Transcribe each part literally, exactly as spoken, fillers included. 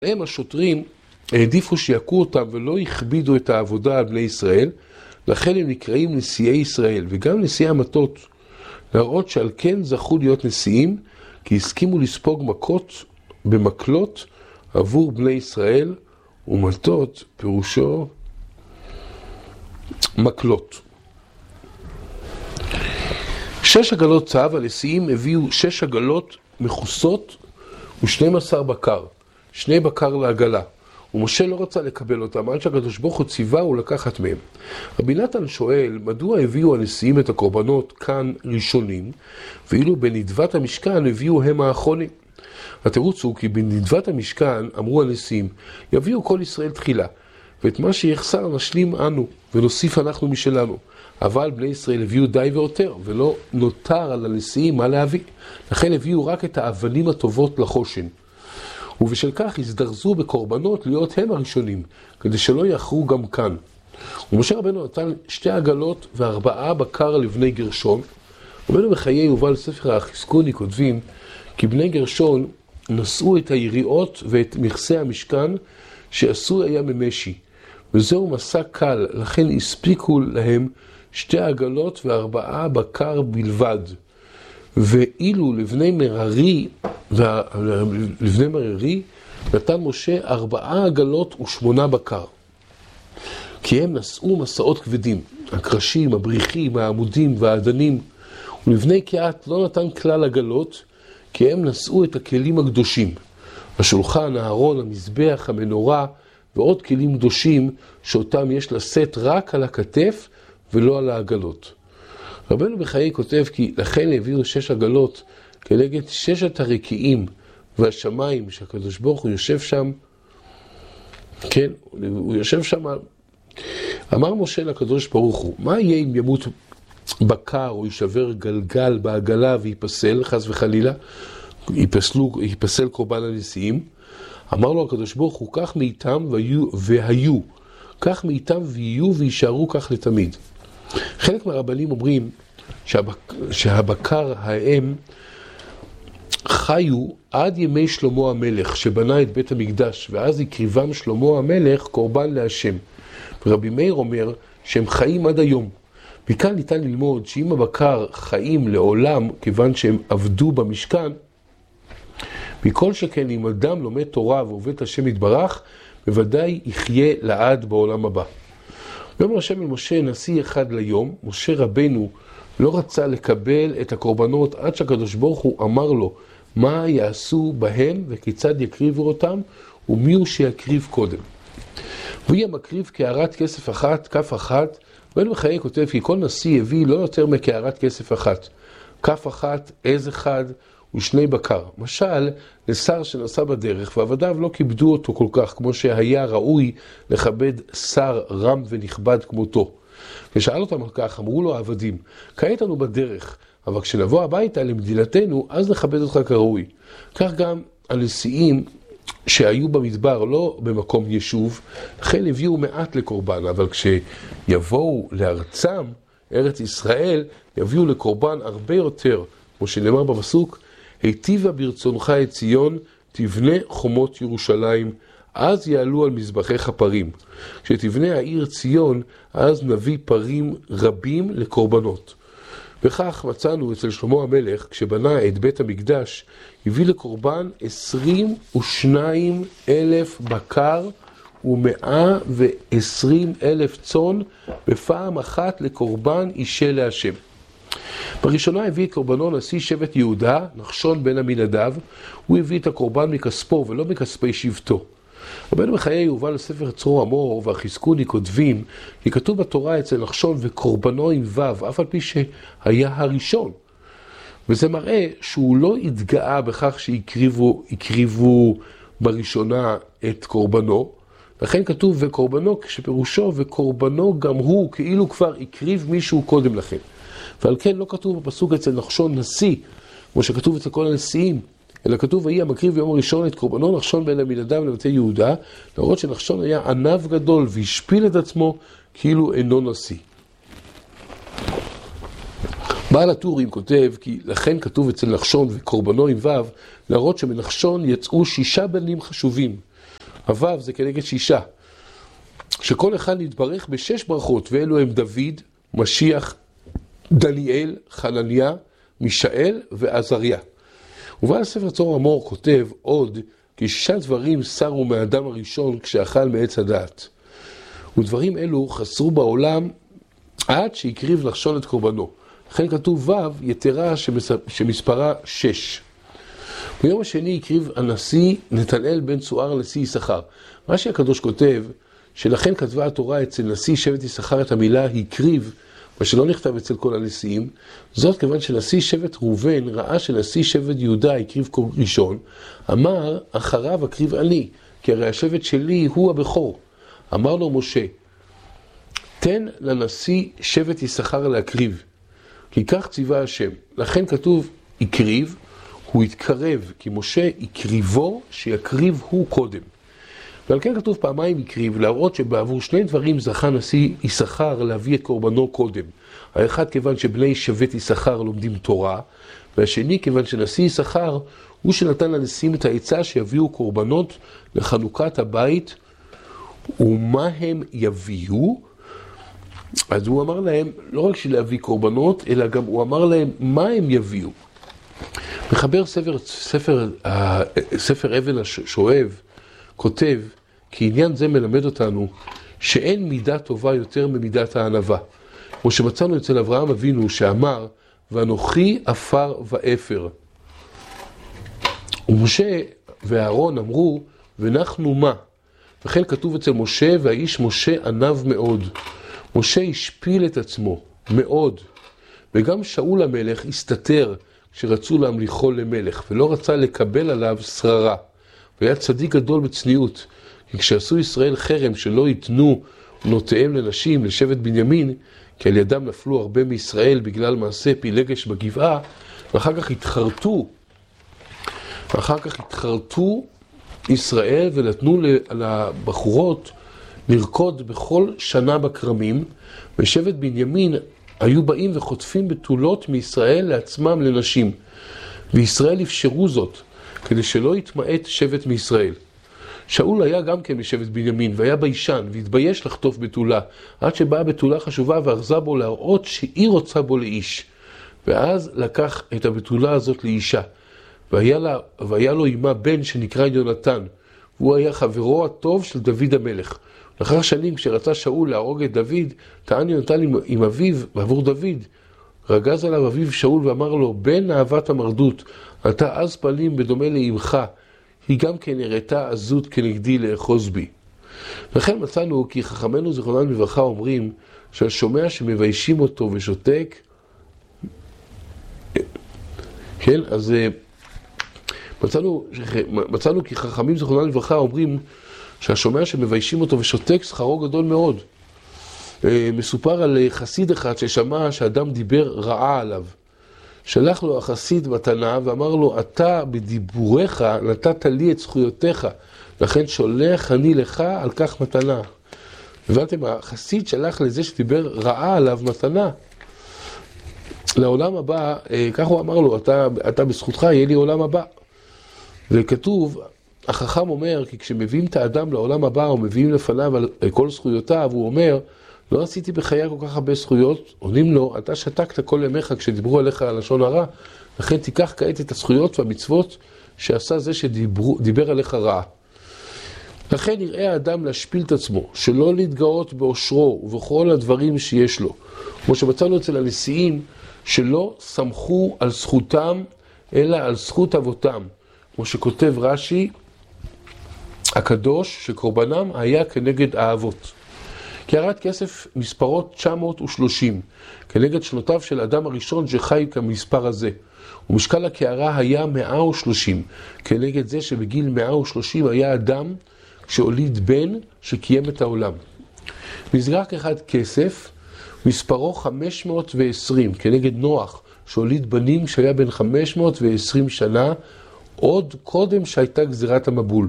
הם השוטרים העדיפו שיעקו אותם ולא הכבידו את העבודה על בני ישראל, לכן הם נקראים נשיאי ישראל וגם נשיאי המטות, להראות שעל כן זכו להיות נשיאים, כי הסכימו לספוג מכות במקלות עבור בני ישראל, ומטות פירושו מקלות. שש עגלות צו, הנשיאים הביאו שש עגלות מכוסות ושנים עשר בקר, שני בקר לעגלה, ומשה לא רצה לקבל אותם, עד שהקדוש ברוך הוא ציווה ולקחת מהם. רבי נתן שואל, מדוע הביאו הנשיאים את הקורבנות כאן ראשונים, ואילו בנדבת המשכן הביאו הם האחרונים? התירוץ הוא כי בנדבת המשכן אמרו הנשיאים, יביאו כל ישראל תחילה, ואת מה שיחסר נשלים אנו, ונוסיף אנחנו משלנו. אבל בני ישראל הביאו די ויותר, ולא נותר על הנשיאים מה להביא. לכן הביאו רק את האבנים הטובות לחושן. ובשל כך הזדרזו בקורבנות להיות הם הראשונים, כדי שלא יאחרו גם כאן. ומשה רבנו נתן שתי עגלות וארבעה בקר לבני גרשון. רבנו בחיי יובל ספר החזקוני כותבים, כי בני גרשון נשאו את היריעות ואת מכסה המשכן שעשו היה ממשי. וזהו מסע קל, לכן הספיקו להם שתי עגלות וארבעה בקר בלבד. ואילו לבני מררי, לבני מררי נתן משה ארבעה עגלות ושמונה בקר. כי הם נשאו מסעות כבדים, הקרשים, הבריחים, העמודים והאדנים. ולבני קהת לא נתן כלל עגלות, כי הם נשאו את הכלים הקדושים. השולחן, הארון, המזבח, המנורה ועוד כלים קדושים שאותם יש לשאת רק על הכתף ולא על העגלות. רבנו בחיי כותב כי לכן הביאו שש עגלות כנגד ששת הרקיעים והשמיים שהקדוש ברוך הוא יושב שם. כן, הוא יושב שם. אמר משה לקדוש ברוך הוא, מה יהיה אם ימות בקר או יישבר גלגל בעגלה ויפסל חס וחלילה, ייפסלו, ייפסל קורבן הנשיאים? אמר לו הקדוש ברוך הוא, כך מאיתם והיו, והיו כך מאיתם ויהיו וישארו כך לתמיד. חלק מהרבנים אומרים שהבק... שהבקר האם חיו עד ימי שלמה המלך שבנה את בית המקדש, ואז הקריבם שלמה המלך קורבן להשם. ורבי מאיר אומר שהם חיים עד היום. מכאן ניתן ללמוד שאם הבקר חיים לעולם כיוון שהם עבדו במשכן, מכל שכן אם אדם לומד תורה ועובד השם יתברך, בוודאי יחיה לעד בעולם הבא. ויאמר השם אל משה, נשיא אחד ליום. משה רבנו לא רצה לקבל את הקורבנות עד שהקדוש ברוך הוא אמר לו מה יעשו בהם וכיצד יקריבו אותם ומי הוא שיקריב קודם. ויהיה מקריב קערת כסף אחת, כף אחת. ואין בחיי כותב כי כל נשיא הביא לא יותר מקערת כסף אחת, כף אחת, עז אחד ושני בקר. משל לשר שנסע בדרך ועבדיו לא כיבדו אותו כל כך כמו שהיה ראוי לכבד שר רם ונכבד כמותו. ושאל אותם על כך, אמרו לו העבדים, כעת אנו בדרך, אבל כשנבוא הביתה למדינתנו אז נכבד אותך כראוי. כך גם הנשיאים שהיו במדבר לא במקום יישוב, לכן הביאו מעט לקורבן, אבל כשיבואו לארצם, ארץ ישראל, יביאו לקורבן הרבה יותר, כמו שנאמר בפסוק, היטיבה ברצונך את ציון, תבנה חומות ירושלים, אז יעלו על מזבחיך פרים. כשתבנה העיר ציון, אז נביא פרים רבים לקורבנות. וכך מצאנו אצל שלמה המלך, כשבנה את בית המקדש, הביא לקורבן עשרים ושניים אלף בקר ומאה ועשרים אלף צאן, בפעם אחת לקורבן אישה להשם. בראשונה הביא את קורבנו נשיא שבט יהודה, נחשון בן עמינדב. הוא הביא את הקורבן מכספו ולא מכספי שבטו. רבנו בחיי יובל ספר צרור המור והחזקוני כותבים כי כתוב בתורה אצל נחשון וקורבנו עם וו, אף על פי שהיה הראשון. וזה מראה שהוא לא התגאה בכך שהקריבו הקריבו בראשונה את קורבנו. לכן כתוב וקורבנו כשפירושו וקורבנו גם הוא כאילו כבר הקריב מישהו קודם לכן. ועל כן לא כתוב בפסוק אצל נחשון נשיא, כמו שכתוב אצל כל הנשיאים, אלא כתוב ויהי המקריב ביום הראשון את קורבנו נחשון בן עמינדב לבתי יהודה, להראות שנחשון היה ענב גדול והשפיל את עצמו כאילו אינו נשיא. בעל הטורים כותב כי לכן כתוב אצל נחשון וקורבנו עם וו, להראות שמנחשון יצאו שישה בנים חשובים, הוו זה כנגד שישה, שכל אחד נתברך בשש ברכות, ואלו הם דוד, משיח, דניאל, חנניה, מישאל ועזריה. ובעל ספר צור המור כותב עוד כי שישה דברים שרו מהאדם הראשון כשאכל מעץ הדעת. ודברים אלו חסרו בעולם עד שהקריב לחשון את קורבנו. לכן כתוב ו' יתרה שמספרה שש. ביום השני הקריב הנשיא נתנאל בן צוער נשיא יששכר. רש"י הקדוש כותב שלכן כתבה התורה אצל נשיא שבט יששכר את המילה הקריב, מה שלא נכתב אצל כל הנשיאים. זאת כיוון שנשיא שבט ראובן ראה שנשיא שבט יהודה הקריב ראשון, אמר אחריו אקריב אני, כי הרי השבט שלי הוא הבכור. אמר לו משה, תן לנשיא שבט יששכר להקריב, כי כך ציווה השם. לכן כתוב הקריב, הוא התקרב, כי משה הקריבו שיקריב הוא קודם. ועל כן כתוב פעמיים הקריב, להראות שבעבור שני דברים זכה נשיא יששכר להביא את קורבנו קודם. האחד כיוון שבני שבט יששכר לומדים תורה, והשני כיוון שנשיא יששכר הוא שנתן לנשיאים את העצה שיביאו קורבנות לחנוכת הבית. ומה הם יביאו? אז הוא אמר להם לא רק שלהביא קורבנות, אלא גם הוא אמר להם מה הם יביאו. מחבר ספר, ספר, ספר אבן השואב כותב כי עניין זה מלמד אותנו שאין מידה טובה יותר ממידת הענווה. כמו שמצאנו אצל אברהם אבינו שאמר ואנוכי עפר ואפר. ומשה ואהרון אמרו ונחנו מה? וכן כתוב אצל משה והאיש משה ענב מאוד. משה השפיל את עצמו מאוד. וגם שאול המלך הסתתר כשרצו להמליכו למלך ולא רצה לקבל עליו שררה. והיה צדיק גדול בצניעות. כי כשעשו ישראל חרם שלא ייתנו בנותיהם לנשים לשבט בנימין, כי על ידם נפלו הרבה מישראל בגלל מעשה פילגש בגבעה, ואחר כך התחרטו, ואחר כך התחרטו ישראל ונתנו לבחורות לרקוד בכל שנה בקרמים, ושבט בנימין היו באים וחוטפים בתולות מישראל לעצמם לנשים, וישראל אפשרו זאת כדי שלא יתמעט שבט מישראל. שאול היה גם כן משבט בנימין והיה ביישן והתבייש לחטוף בתולה, עד שבאה בתולה חשובה וארזה בו להראות שהיא רוצה בו לאיש. ואז לקח את הבתולה הזאת לאישה, והיה, לה, והיה לו אימה בן שנקרא יונתן, והוא היה חברו הטוב של דוד המלך. לאחר שנים כשרצה שאול להרוג את דוד, טען יונתן עם, עם אביו בעבור דוד. רגז עליו אביו שאול ואמר לו, בן אהבת המרדות, אתה אז פנים בדומה לאמך, היא גם כן הראתה עזות כנגדי לאחוז בי. לכן מצאנו כי חכמינו זיכרונם לברכה אומרים שהשומע שמביישים אותו ושותק, כן, אז מצאנו, מצאנו כי חכמים זיכרונם לברכה אומרים שהשומע שמביישים אותו ושותק שכרו גדול מאוד. מסופר על חסיד אחד ששמע שאדם דיבר רעה עליו. שלח לו החסיד מתנה ואמר לו, אתה בדיבוריך נתת לי את זכויותיך, לכן שולח אני לך על כך מתנה. הבנתם, החסיד שלח לזה שדיבר רעה עליו מתנה. לעולם הבא, כך הוא אמר לו, אתה, אתה בזכותך יהיה לי עולם הבא. וכתוב, החכם אומר, כי כשמביאים את האדם לעולם הבא, או מביאים לפניו על כל זכויותיו, הוא אומר, לא עשיתי בחיי כל כך הרבה זכויות, עונים לו, אתה שתקת כל ימיך כשדיברו עליך על לשון הרע, לכן תיקח כעת את הזכויות והמצוות שעשה זה שדיבר עליך רע. לכן יראה האדם להשפיל את עצמו, שלא להתגאות באושרו ובכל הדברים שיש לו. כמו שמצאנו אצל הנשיאים, שלא סמכו על זכותם, אלא על זכות אבותם. כמו שכותב רש"י הקדוש, שקורבנם היה כנגד האבות. קערת כסף מספרו תשע מאות ושלושים, כנגד שנותיו של אדם הראשון שחי כמספר הזה. ומשקל הקערה היה מאה ושלושים, כנגד זה שבגיל מאה ושלושים היה אדם שהוליד בן שקיים את העולם. מזרק אחד כסף, מספרו חמש מאות ועשרים, כנגד נוח שהוליד בנים שהיה בן חמש מאות ועשרים שנה, עוד קודם שהייתה גזירת המבול.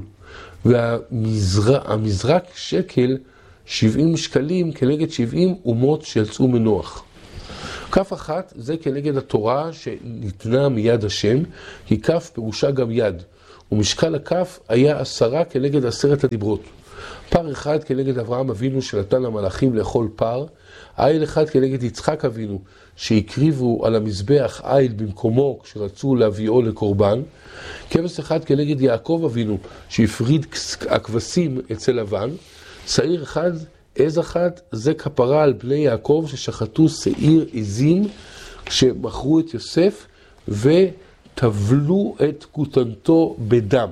והמזרק שקל שבעים שקלים כנגד שבעים אומות שיצאו מנוח. כף אחת זה כנגד התורה שניתנה מיד השם, כי כף פירושה גם יד. ומשקל הכף היה עשרה כנגד עשרת הדיברות. פר אחד כנגד אברהם אבינו שנתן למלאכים לאכול פר, איל אחד כנגד יצחק אבינו שהקריבו על המזבח איל במקומו כשרצו להביאו לקורבן, כבש אחד כנגד יעקב אבינו שהפריד הכבשים אצל לבן, שעיר אחד, עז אחת, זה כפרה על בני יעקב ששחטו שעיר עזים שמכרו את יוסף וטבלו את כותנתו בדם.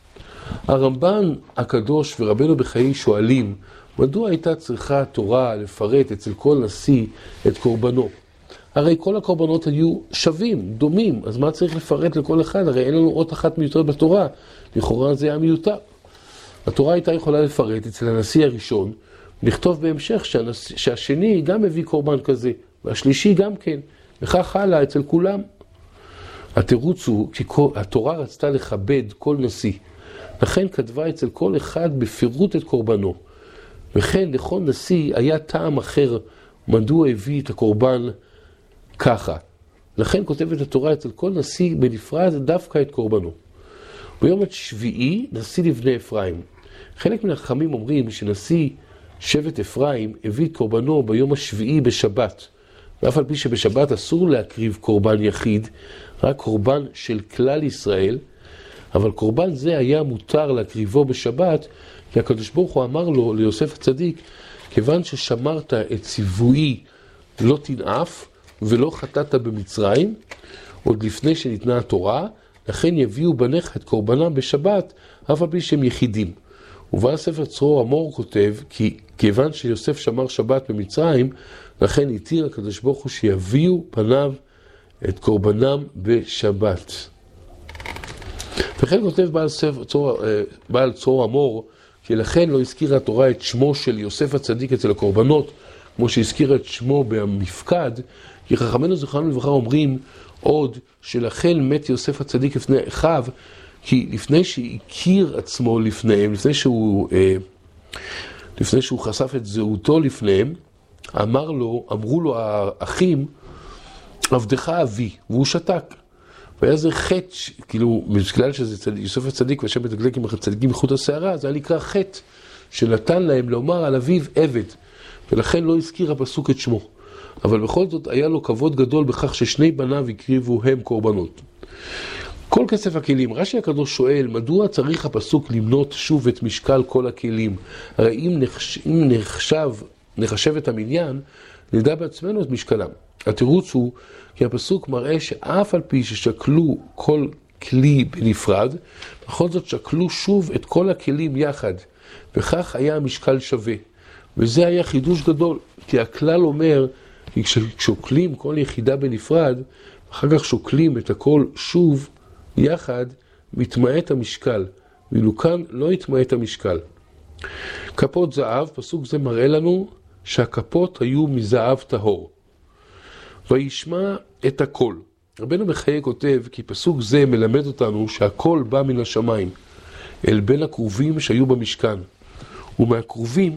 הרמב"ן הקדוש ורבנו בחיי שואלים, מדוע הייתה צריכה התורה לפרט אצל כל נשיא את קורבנו? הרי כל הקורבנות היו שווים, דומים, אז מה צריך לפרט לכל אחד? הרי אין לנו אות אחת מיותרת בתורה, לכאורה זה היה מיותר. התורה הייתה יכולה לפרט אצל הנשיא הראשון, לכתוב בהמשך שהנס... שהשני גם הביא קורבן כזה, והשלישי גם כן, וכך הלאה אצל כולם. התירוץ הוא כי התורה רצתה לכבד כל נשיא, לכן כתבה אצל כל אחד בפירוט את קורבנו, וכן לכל נשיא היה טעם אחר מדוע הביא את הקורבן ככה. לכן כותבת התורה אצל כל נשיא בנפרד דווקא את קורבנו. ביום השביעי נשיא לבני אפרים. חלק מן החכמים אומרים שנשיא שבט אפרים הביא את קורבנו ביום השביעי בשבת, ואף על פי שבשבת אסור להקריב קורבן יחיד, רק קורבן של כלל ישראל, אבל קורבן זה היה מותר להקריבו בשבת, כי הקדוש ברוך הוא אמר לו, ליוסף הצדיק, כיוון ששמרת את ציווי לא תנאף ולא חטאת במצרים, עוד לפני שניתנה התורה, לכן יביאו בניך את קורבנם בשבת, אף על פי שהם יחידים. ובא ספר צרור אמור כותב, כי כיוון שיוסף שמר שבת במצרים, לכן התיר הקדוש ברוך הוא שיביאו פניו את קורבנם בשבת. וכן כותב בעל, צור, בעל צרור אמור, כי לכן לא הזכירה התורה את שמו של יוסף הצדיק אצל הקורבנות, כמו שהזכירה את שמו במפקד, כי חכמינו זכרנו לברכה אומרים עוד שלכן מת יוסף הצדיק לפני אחיו, כי לפני שהכיר עצמו לפניהם, לפני שהוא, לפני שהוא חשף את זהותו לפניהם, אמר לו, אמרו לו האחים, עבדך אבי, והוא שתק. והיה זה חטא, כאילו, בגלל שזה צד... יוסף הצדיק והשם מתגלק עם הצדיקים מחוט השערה, זה היה נקרא חטא, שנתן להם לומר על אביו עבד, ולכן לא הזכיר הפסוק את שמו. אבל בכל זאת היה לו כבוד גדול בכך ששני בניו הקריבו הם קורבנות. כל כסף הכלים, רש"י הקדוש שואל, מדוע צריך הפסוק למנות שוב את משקל כל הכלים? הרי אם, נחש... אם נחשב, נחשב את המניין, נדע בעצמנו את משקלם. התירוץ הוא כי הפסוק מראה שאף על פי ששקלו כל כלי בנפרד, בכל זאת שקלו שוב את כל הכלים יחד, וכך היה המשקל שווה. וזה היה חידוש גדול, כי הכלל אומר, כי כששוקלים כל יחידה בנפרד, אחר כך שוקלים את הכל שוב יחד, מתמעט המשקל, ואילו כאן לא התמעט המשקל. כפות זהב, פסוק זה מראה לנו שהכפות היו מזהב טהור. וישמע את הכל. רבנו בחיי כותב כי פסוק זה מלמד אותנו שהכל בא מן השמיים, אל בין הקרובים שהיו במשכן. ומהקרובים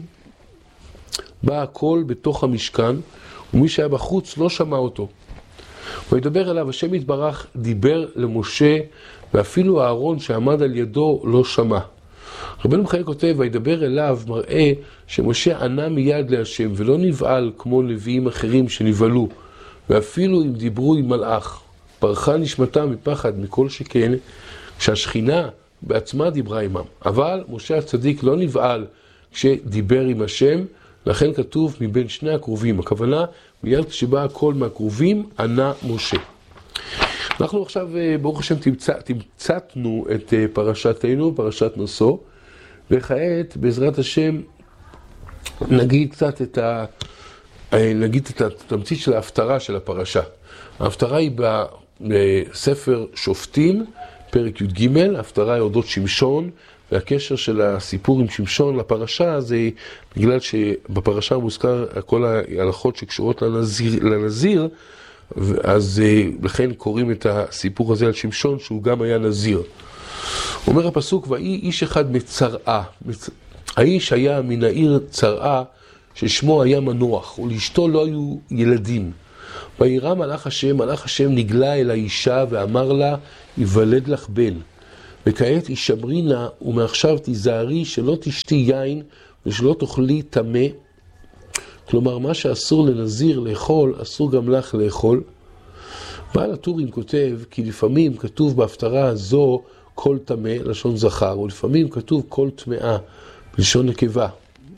בא הכל בתוך המשכן, ומי שהיה בחוץ לא שמע אותו. וידבר אליו השם יתברך, דיבר למשה, ואפילו הארון שעמד על ידו לא שמע. רבנו בחיי כותב, וידבר אליו מראה שמשה ענה מיד להשם, ולא נבעל כמו נביאים אחרים שנבעלו, ואפילו אם דיברו עם מלאך, פרחה נשמתם מפחד מכל שכן, כשהשכינה בעצמה דיברה עמם. אבל משה הצדיק לא נבעל כשדיבר עם השם, לכן כתוב מבין שני הקרובים. הכוונה, מיד כשבא הכל מהקרובים, ענה משה. אנחנו עכשיו, ברוך השם, תמצתנו את פרשתנו, פרשת נשוא, וכעת, בעזרת השם, נגיד קצת את ה... נגיד את התמצית של ההפטרה של הפרשה. ההפטרה היא בספר שופטים, פרק י"ג, ההפטרה היא אודות שמשון, והקשר של הסיפור עם שמשון לפרשה זה בגלל שבפרשה מוזכר כל ההלכות שקשורות לנזיר, לנזיר, אז לכן קוראים את הסיפור הזה על שמשון שהוא גם היה נזיר. אומר הפסוק, ואי איש אחד מצרעה, האיש היה מן העיר צרעה, ששמו היה מנוח, ולאשתו לא היו ילדים. וירא מלאך השם, מלאך השם נגלה אל האישה ואמר לה, יוולד לך בן. וכעת ישמרינה ומעכשיו תיזהרי שלא תשתי יין ושלא תאכלי טמא. כלומר, מה שאסור לנזיר לאכול, אסור גם לך לאכול. בעל הטורים כותב כי לפעמים כתוב בהפטרה הזו כל טמא, לשון זכר, ולפעמים כתוב כל טמאה, בלשון נקבה.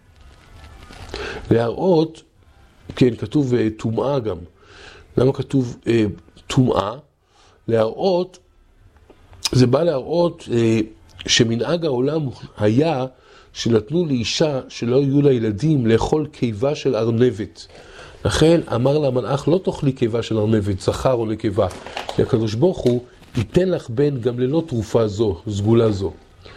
להראות, כן, כתוב טומאה גם. למה כתוב אה, טומאה? להראות, זה בא להראות אה, שמנהג העולם היה שנתנו לאישה שלא יהיו לה ילדים לאכול קיבה של ארנבת. לכן אמר לה המלאך, לא תאכלי קיבה של ארנבת, זכר או נקבה. כי הקדוש ברוך הוא ייתן לך בן גם ללא תרופה זו, סגולה זו.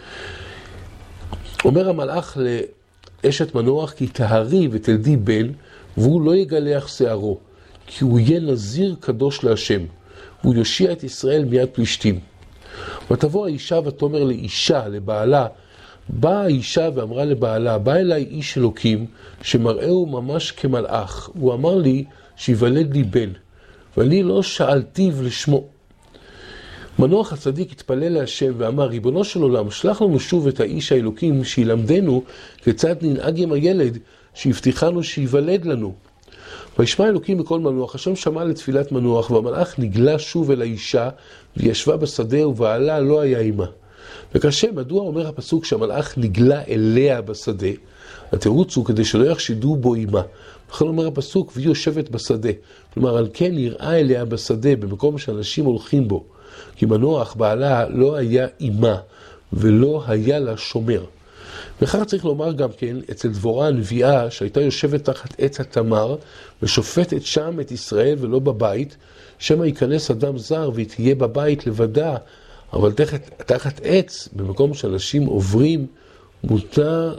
אומר המלאך לאשת מנוח, כי תהרי ותלדי בן, והוא לא יגלח שערו, כי הוא יהיה נזיר קדוש להשם, והוא יושיע את ישראל מיד פלישתים. ותבוא האישה ותאמר לאישה, לבעלה, באה האישה ואמרה לבעלה, בא אליי איש אלוקים שמראהו ממש כמלאך. הוא אמר לי שיוולד לי בן, ואני לא שאלתיו לשמו. מנוח הצדיק התפלל להשם ואמר, ריבונו של עולם, שלח לנו שוב את האיש האלוקים שילמדנו כיצד ננהג עם הילד שהבטיחנו שיוולד לנו. וישמע אלוקים בקול מנוח, השם שמע לתפילת מנוח, והמלאך נגלה שוב אל האישה וישבה בשדה ובעלה לא היה עימה. וכאשר, מדוע אומר הפסוק שהמלאך נגלה אליה בשדה? התירוץ הוא כדי שלא יחשדו בו עימה. בכלל אומר הפסוק, והיא יושבת בשדה. כלומר, על כן נראה אליה בשדה, במקום שאנשים הולכים בו. כי מנוח, בעלה, לא היה עימה, ולא היה לה שומר. וכך צריך לומר גם כן, אצל דבורה הנביאה, שהייתה יושבת תחת עץ התמר, ושופטת שם את ישראל ולא בבית, שמה ייכנס אדם זר והיא תהיה בבית לבדה, אבל תחת, תחת עץ, במקום שאנשים עוברים, מותר,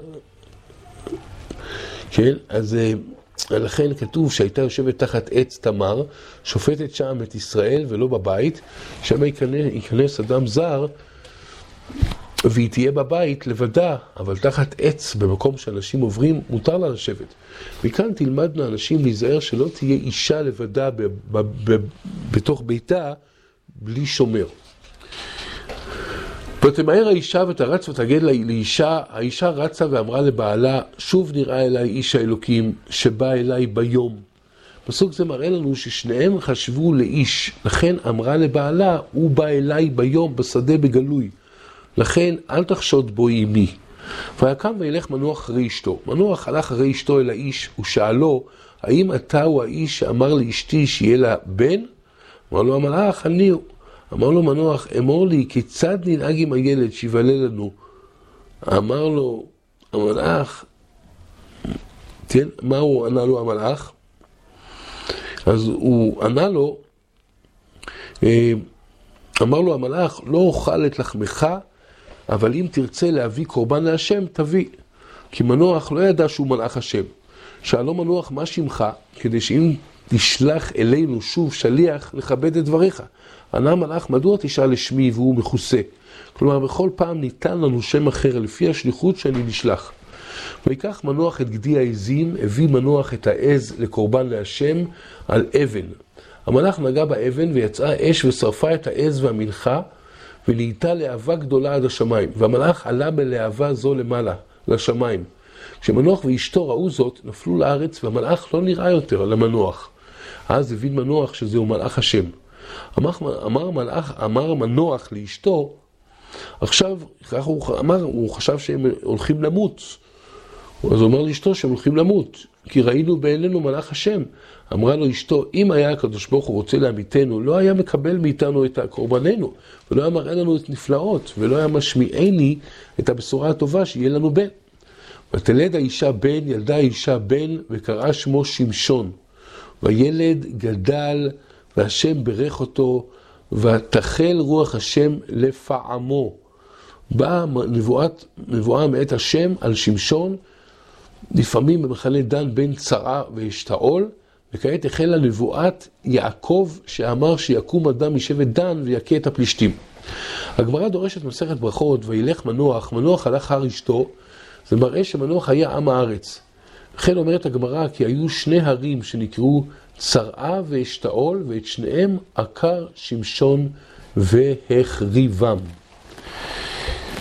כן, אז לכן כתוב שהייתה יושבת תחת עץ תמר, שופטת שם את ישראל ולא בבית, שמה ייכנס, ייכנס אדם זר, והיא תהיה בבית לבדה, אבל תחת עץ, במקום שאנשים עוברים, מותר לה לשבת. וכאן תלמדנו אנשים להיזהר שלא תהיה אישה לבדה ב- ב- ב- בתוך ביתה, בלי שומר. ותמהר האישה ותרץ ותגד לאישה, האישה רצה ואמרה לבעלה, שוב נראה אליי איש האלוקים שבא אליי ביום. פסוק זה מראה לנו ששניהם חשבו לאיש, לכן אמרה לבעלה, הוא בא אליי ביום בשדה בגלוי. לכן אל תחשוד בו עמי. ויקם וילך מנוח אחרי אשתו. מנוח הלך אחרי אשתו אל האיש ושאלו, האם אתה הוא האיש שאמר לאשתי שיהיה לה בן? אמר לו המלאך, אני הוא. אמר לו מנוח, אמור לי, כיצד ננהג עם הילד שיוולד לנו? אמר לו המלאך, כן, מה הוא ענה לו המלאך? אז הוא ענה לו, אמר לו המלאך, לא אוכל את לחמך, אבל אם תרצה להביא קורבן להשם, תביא. כי מנוח לא ידע שהוא מלאך השם. שאלו מנוח, מה שמך? כדי שאם תשלח אלינו שוב שליח, לכבד את דבריך. ענה מלאך, מדוע תשאל לשמי והוא מכוסה? כלומר, בכל פעם ניתן לנו שם אחר, לפי השליחות שאני נשלח. ויקח מנוח את גדי העזים, הביא מנוח את העז לקורבן להשם על אבן. המלאך נגע באבן ויצאה אש ושרפה את העז והמנחה, ונהייתה להבה גדולה עד השמיים. והמלאך עלה בלהבה זו למעלה, לשמיים. כשמנוח ואשתו ראו זאת, נפלו לארץ, והמלאך לא נראה יותר על המנוח. אז הבין מנוח שזהו מלאך השם. אמר, אמר, מלאך, אמר מנוח לאשתו, עכשיו, כך הוא אמר, הוא חשב שהם הולכים למות. אז הוא אמר לאשתו שהם הולכים למות, כי ראינו בעינינו מלאך השם. אמרה לו אשתו, אם היה הקדוש ברוך הוא רוצה להמיתנו, לא היה מקבל מאיתנו את קורבננו, ולא היה מראה לנו את נפלאות, ולא היה משמיעני את הבשורה הטובה שיהיה לנו בן. ותלד האישה בן, ילדה האישה בן, וקראה שמו שמשון. והילד גדל, והשם ברך אותו, ותחל רוח השם לפעמו. באה נבואת, נבואה מאת השם על שמשון, לפעמים במחנה דן בין צרה ואשתאול, וכעת החלה נבואת יעקב שאמר שיקום אדם משבט דן ויכה את הפלישתים. הגמרא דורשת מסכת ברכות, וילך מנוח, מנוח הלך אחר אשתו, זה מראה שמנוח היה עם הארץ. לכן אומרת הגמרא כי היו שני הרים שנקראו צרעה ואשתאול, ואת שניהם עקר שמשון והחריבם.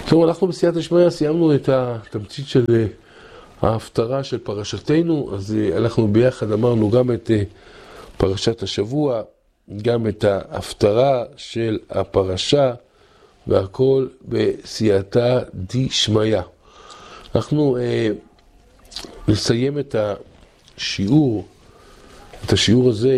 טוב, אנחנו בסייעתא דשמיא סיימנו את התמצית של ההפטרה של פרשתנו, אז אנחנו ביחד אמרנו גם את פרשת השבוע, גם את ההפטרה של הפרשה, והכל בסייעתא דשמיא. אנחנו אה, נסיים את השיעור, את השיעור הזה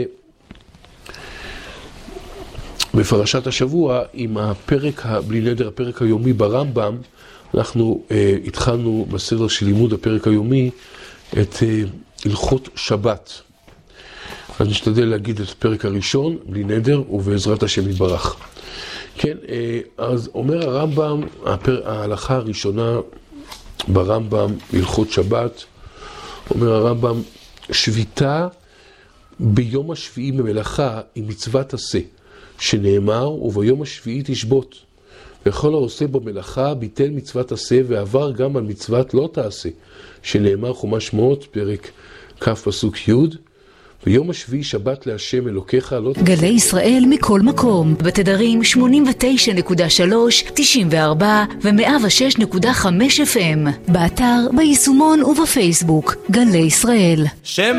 בפרשת השבוע עם הפרק, בלי נדר, הפרק היומי ברמב"ם. אנחנו אה, התחלנו בסדר של לימוד הפרק היומי את אה, הלכות שבת. אז נשתדל להגיד את הפרק הראשון, בלי נדר, ובעזרת השם יתברך. כן, אה, אז אומר הרמב"ם, הפר... ההלכה הראשונה ברמב"ם, הלכות שבת, אומר הרמב"ם, שביתה ביום השביעי ממלאכה היא מצוות עשה, שנאמר, וביום השביעי תשבות. וכל העושה במלאכה ביטל מצוות עשה, ועבר גם על מצוות לא תעשה, שנאמר חומש שמות, פרק כ' פסוק י', ויום השביעי שבת להשם אלוקיך לא תעשה. גלי ישראל מכל מקום, בתדרים שמונים ותשע נקודה שלוש, תשעים וארבע ו-מאה ושש נקודה חמש אף אם, באתר, ביישומון ובפייסבוק, גלי ישראל. שם